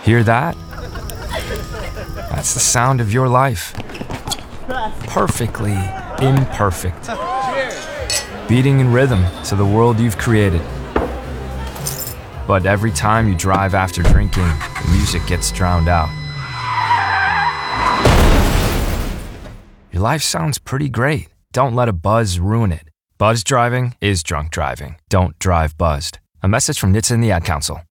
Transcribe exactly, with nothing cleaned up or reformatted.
Hear that? That's the sound of your life. Perfectly imperfect. Beating in rhythm to the world you've created. But every time you drive after drinking, the music gets drowned out. Your life sounds pretty great. Don't let a buzz ruin it. Buzz driving is drunk driving. Don't drive buzzed. A message from N H T S A and the Ad Council.